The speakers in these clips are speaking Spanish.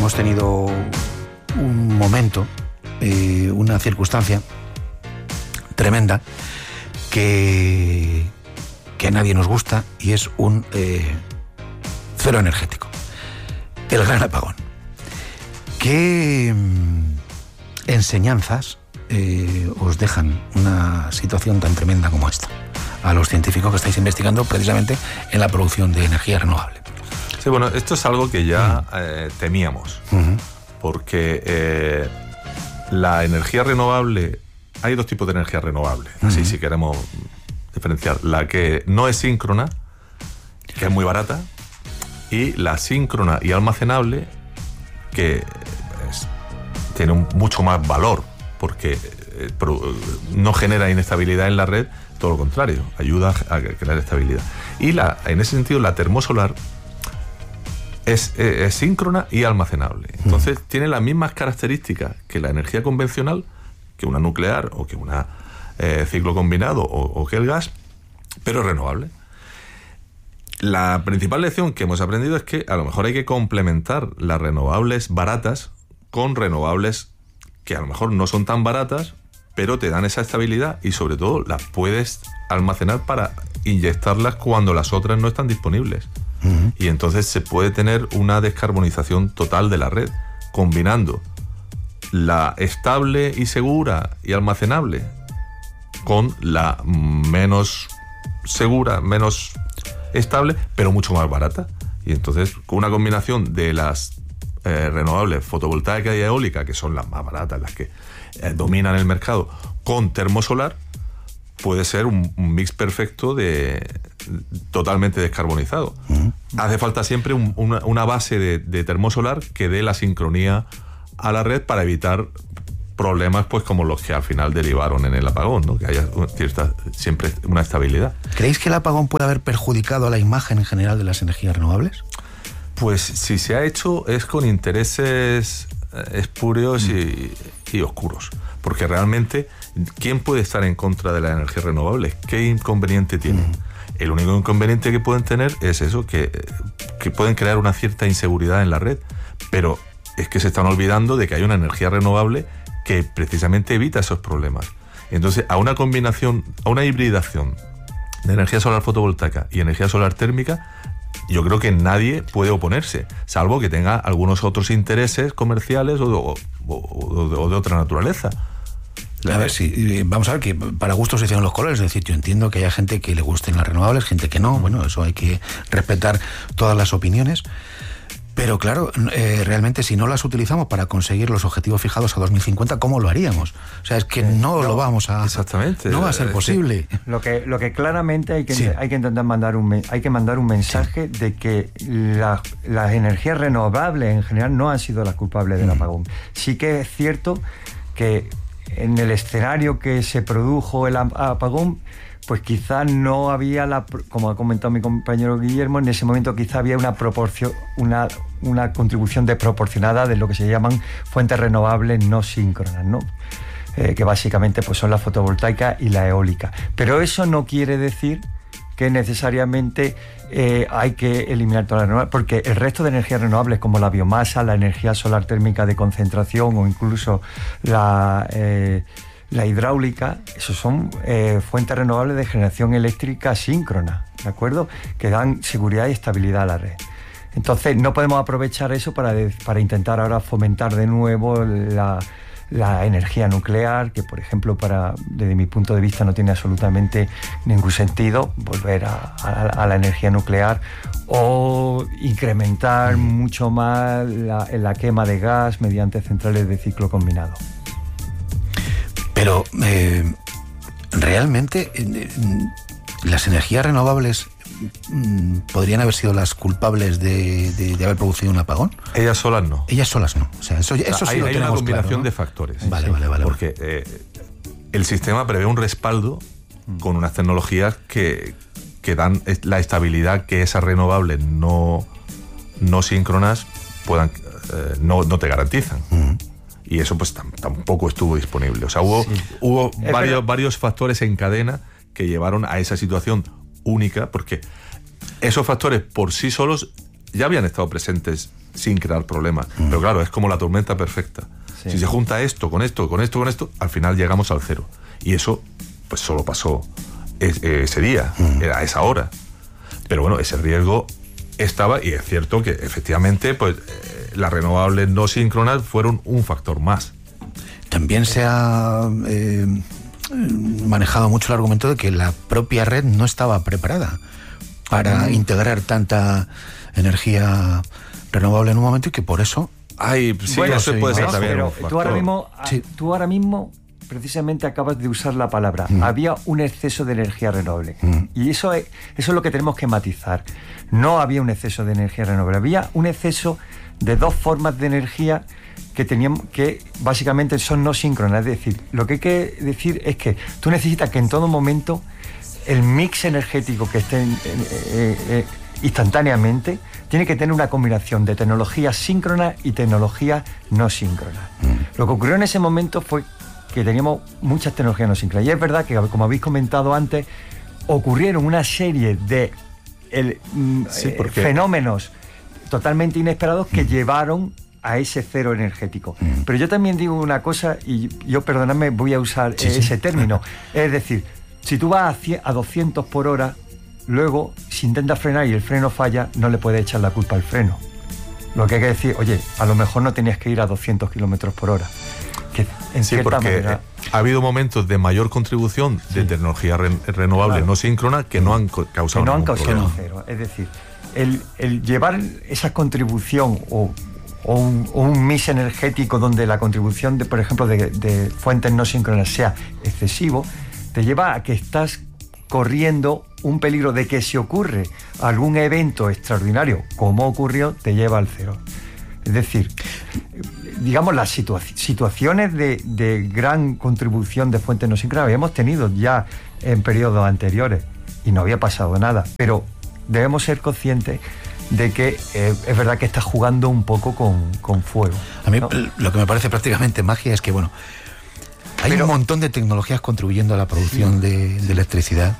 hemos tenido un momento, una circunstancia tremenda que a nadie nos gusta, y es un cero energético, el gran apagón. ¿Qué enseñanzas os dejan una situación tan tremenda como esta a los científicos que estáis investigando precisamente en la producción de energía renovable? Sí, bueno, esto es algo que ya temíamos, porque la energía renovable, hay dos tipos de energía renovable, así si queremos diferenciar: la que no es síncrona, que es muy barata, y la síncrona y almacenable, que tiene mucho más valor, porque no genera inestabilidad en la red, todo lo contrario, ayuda a crear estabilidad. Y en ese sentido, la termosolar es síncrona y almacenable. Entonces, tiene las mismas características que la energía convencional, que una nuclear o que una ciclo combinado o que el gas, pero renovable. La principal lección que hemos aprendido es que a lo mejor hay que complementar las renovables baratas con renovables que a lo mejor no son tan baratas, pero te dan esa estabilidad, y sobre todo las puedes almacenar para inyectarlas cuando las otras no están disponibles. Y entonces se puede tener una descarbonización total de la red, combinando la estable y segura y almacenable con la menos segura, menos estable, pero mucho más barata. Y entonces, con una combinación de las renovables fotovoltaica y eólica, que son las más baratas, las que dominan el mercado, con termosolar, puede ser un mix perfecto totalmente descarbonizado. Hace falta siempre una base de termosolar que dé la sincronía a la red para evitar problemas, pues, como los que al final derivaron en el apagón, ¿no? Que haya siempre una estabilidad. ¿Creéis que el apagón puede haber perjudicado a la imagen en general de las energías renovables? Pues si se ha hecho es con intereses espurios y oscuros, porque realmente, ¿quién puede estar en contra de las energías renovables? ¿Qué inconveniente tienen? El único inconveniente que pueden tener es eso, que pueden crear una cierta inseguridad en la red, pero es que se están olvidando de que hay una energía renovable que precisamente evita esos problemas. Entonces, a una combinación, a una hibridación de energía solar fotovoltaica y energía solar térmica, yo creo que nadie puede oponerse, salvo que tenga algunos otros intereses comerciales o de otra naturaleza. A ver, sí, vamos a ver que para gustos se hicieron los colores. Es decir, yo entiendo que haya gente que le gusten las renovables, gente que no. Bueno, eso hay que respetar todas las opiniones. Pero claro, realmente si no las utilizamos para conseguir los objetivos fijados a 2050, ¿cómo lo haríamos? O sea, es que no lo vamos a... Exactamente. No va a ser posible. Lo que claramente hay que intentar mandar un mensaje de que las energías renovables en general no han sido las culpables del apagón. Sí que es cierto que en el escenario que se produjo el apagón, pues quizás no había como ha comentado mi compañero Guillermo, en ese momento quizá había una contribución desproporcionada de lo que se llaman fuentes renovables no síncronas, ¿no? Que básicamente pues son la fotovoltaica y la eólica. Pero eso no quiere decir que necesariamente hay que eliminar todas las renovables, porque el resto de energías renovables, como la biomasa, la energía solar térmica de concentración o incluso la hidráulica, esos son fuentes renovables de generación eléctrica síncrona, ¿de acuerdo? Que dan seguridad y estabilidad a la red. Entonces no podemos aprovechar eso para intentar ahora fomentar de nuevo la energía nuclear, que por ejemplo desde mi punto de vista no tiene absolutamente ningún sentido volver a la energía nuclear, o incrementar mucho más la quema de gas mediante centrales de ciclo combinado. Pero realmente las energías renovables podrían haber sido las culpables de haber producido un apagón. Ellas solas no. Ellas solas no. O sea, eso sí hay lo tenemos una combinación claro, ¿no? de factores. Vale. Porque el sistema prevé un respaldo con unas tecnologías que dan la estabilidad que esas renovables no síncronas no te garantizan. Y eso pues tampoco estuvo disponible. O sea, hubo varios factores en cadena que llevaron a esa situación única, porque esos factores por sí solos ya habían estado presentes sin crear problemas. Pero claro, es como la tormenta perfecta. Sí. Si se junta esto, con esto, al final llegamos al cero. Y eso, pues solo pasó ese día, a esa hora. Pero bueno, ese riesgo estaba, y es cierto que efectivamente, pues las renovables no síncronas fueron un factor más. También se ha manejado mucho el argumento de que la propia red no estaba preparada para integrar tanta energía renovable en un momento, y que por eso... se puede ser también. Pero tú ahora mismo precisamente acabas de usar la palabra. Había un exceso de energía renovable. Y eso es lo que tenemos que matizar. No había un exceso de energía renovable. Había un exceso de dos formas de energía que básicamente son no síncronas. Es decir, lo que hay que decir es que tú necesitas que en todo momento el mix energético que esté instantáneamente tiene que tener una combinación de tecnologías síncronas y tecnologías no síncronas. Lo que ocurrió en ese momento fue que teníamos muchas tecnologías no síncronas. Y es verdad que, como habéis comentado antes, ocurrieron una serie de fenómenos totalmente inesperados que llevaron a ese cero energético. Pero yo también digo una cosa, y yo, perdonadme, voy a usar ese término. Es decir, si tú vas a 200 por hora, luego, si intentas frenar y el freno falla, no le puedes echar la culpa al freno. Lo que hay que decir, oye, a lo mejor no tenías que ir a 200 kilómetros por hora. Que en cierta manera... ha habido momentos de mayor contribución de tecnología renovable no síncrona que no han causado ningún problema. Cero. Es decir, el llevar esa contribución o un mix energético donde la contribución, por ejemplo, de fuentes no síncronas sea excesivo, te lleva a que estás corriendo un peligro de que si ocurre algún evento extraordinario, como ocurrió, te lleva al cero. Es decir, digamos, las situaciones de gran contribución de fuentes no síncronas habíamos tenido ya en periodos anteriores y no había pasado nada, pero debemos ser conscientes de que es verdad que está jugando un poco con fuego. A mí, ¿no? Lo que me parece prácticamente magia es que, bueno, hay un montón de tecnologías contribuyendo a la producción de electricidad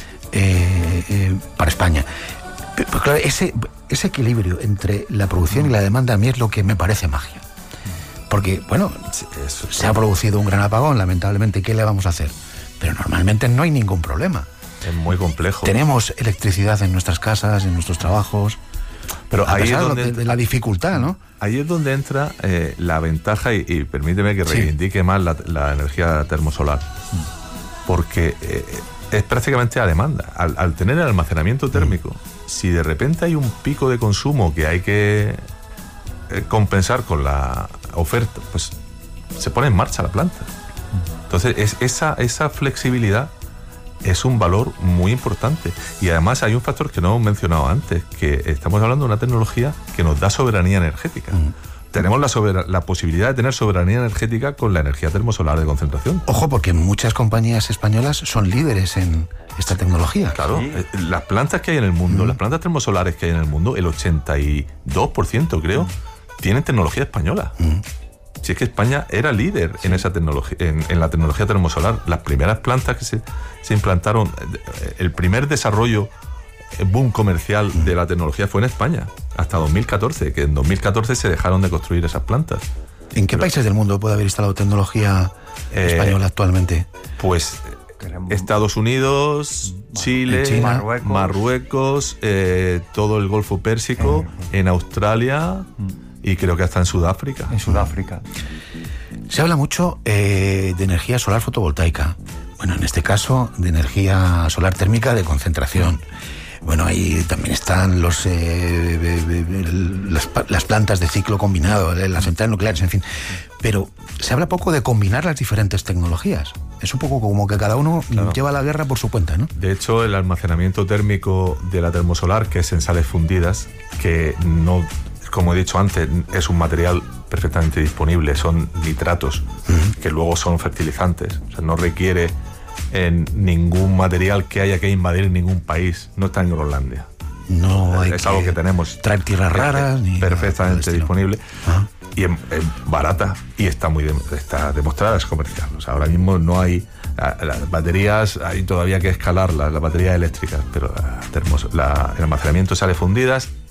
para España. Pero claro, ese equilibrio entre la producción y la demanda a mí es lo que me parece magia. Porque, bueno, se ha producido un gran apagón, lamentablemente, ¿qué le vamos a hacer? Pero normalmente no hay ningún problema. Es muy complejo. Tenemos electricidad en nuestras casas, en nuestros trabajos, pero ahí es donde de la dificultad, ¿no? Ahí es donde entra la ventaja, y permíteme que reivindique más la energía termosolar, porque es prácticamente a demanda. Al tener el almacenamiento térmico, si de repente hay un pico de consumo que hay que compensar con la oferta, pues se pone en marcha la planta. Entonces esa flexibilidad es un valor muy importante. Y además hay un factor que no hemos mencionado antes, que estamos hablando de una tecnología que nos da soberanía energética. Tenemos la posibilidad de tener soberanía energética con la energía termosolar de concentración. Ojo, porque muchas compañías españolas son líderes en esta tecnología. Claro, las plantas que hay en el mundo, las plantas termosolares que hay en el mundo, el 82% creo, tienen tecnología española. Si es que España era líder en esa tecnología, en la tecnología termosolar. Las primeras plantas que se implantaron, el primer desarrollo, boom comercial de la tecnología fue en España, hasta 2014, que en 2014 se dejaron de construir esas plantas. ¿En qué países del mundo puede haber instalado tecnología española actualmente? Pues Estados Unidos, Chile, Marruecos, todo el Golfo Pérsico, en Australia y creo que hasta en Sudáfrica. En Sudáfrica. Se habla mucho de energía solar fotovoltaica. Bueno, en este caso, de energía solar térmica de concentración. Bueno, ahí también están las plantas de ciclo combinado, las centrales nucleares, en fin. Pero se habla poco de combinar las diferentes tecnologías. Es un poco como que cada uno lleva la guerra por su cuenta, ¿no? De hecho, el almacenamiento térmico de la termosolar, que es en sales fundidas, que no, como he dicho antes, es un material perfectamente disponible, son nitratos, que luego son fertilizantes. O sea, no requiere ningún material que haya que invadir ningún país. No está en Groenlandia. No hay es algo que tenemos. Traer tierras raras. Perfectamente disponible. Y es barata. Y está demostrada, es comercial. O sea, ahora mismo no hay. Las baterías, hay todavía que escalar las baterías eléctricas, pero el almacenamiento de sales fundidas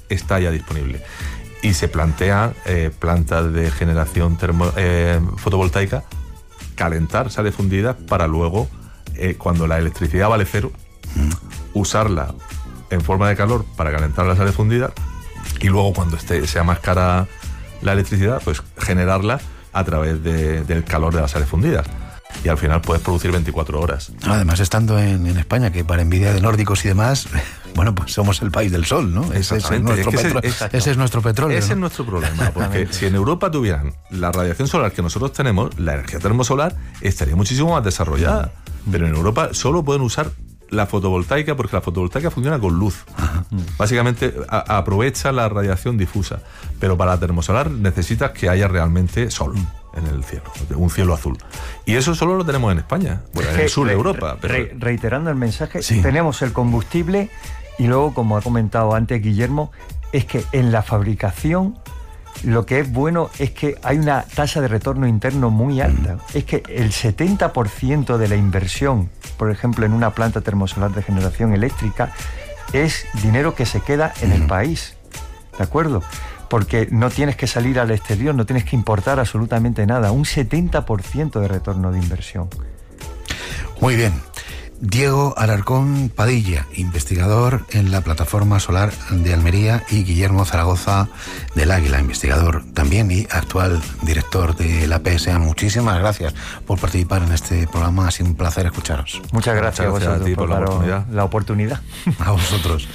está ya disponible. Y se plantean plantas de generación fotovoltaica, calentar sales fundidas para luego, cuando la electricidad vale cero, usarla en forma de calor para calentar las sales fundidas, y luego cuando sea más cara la electricidad, pues generarla a través del calor de las sales fundidas. Y al final puedes producir 24 horas. Además, estando en España, que para envidia de nórdicos y demás, bueno, pues somos el país del sol, ¿no? Ese es nuestro petróleo. Ese es nuestro problema, porque si en Europa tuvieran la radiación solar que nosotros tenemos, la energía termosolar estaría muchísimo más desarrollada. Pero en Europa solo pueden usar la fotovoltaica, porque la fotovoltaica funciona con luz. Básicamente aprovecha la radiación difusa, pero para la termosolar necesitas que haya realmente sol en el cielo, un cielo azul. Y eso solo lo tenemos en España, bueno, en el sur de Europa. Reiterando el mensaje, tenemos el combustible y luego, como ha comentado antes Guillermo, es que en la fabricación lo que es bueno es que hay una tasa de retorno interno muy alta. Es que el 70% de la inversión, por ejemplo, en una planta termosolar de generación eléctrica, es dinero que se queda en el país, ¿de acuerdo? Porque no tienes que salir al exterior, no tienes que importar absolutamente nada. Un 70% de retorno de inversión. Muy bien. Diego Alarcón Padilla, investigador en la Plataforma Solar de Almería, y Guillermo Zaragoza del Águila, investigador también y actual director de la PSA. Muchísimas gracias por participar en este programa. Ha sido un placer escucharos. Muchas gracias a vosotros a ti por la oportunidad. A vosotros.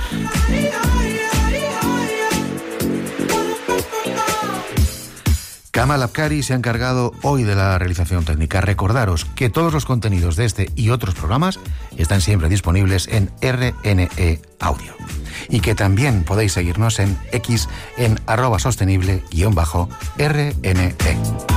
Kamal Abkari se ha encargado hoy de la realización técnica. Recordaros que todos los contenidos de este y otros programas están siempre disponibles en RNE Audio. Y que también podéis seguirnos en X en @sostenible_RNE.